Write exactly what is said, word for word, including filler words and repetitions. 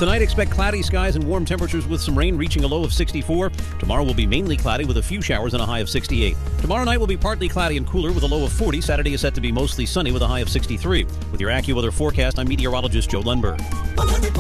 Tonight, expect cloudy skies and warm temperatures with some rain reaching a low of sixty-four. Tomorrow will be mainly cloudy with a few showers and a high of sixty-eight. Tomorrow night will be partly cloudy and cooler with a low of forty. Saturday is set to be mostly sunny with a high of sixty-three. With your AccuWeather forecast, I'm meteorologist Joe Lundberg.